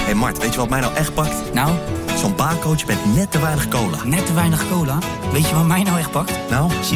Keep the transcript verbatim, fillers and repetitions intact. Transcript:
Hey Mart, weet je wat mij nou echt pakt? Nou? Zo'n baarcoach met net te weinig cola. Net te weinig cola? Weet je wat mij nou echt pakt? Nou? Zie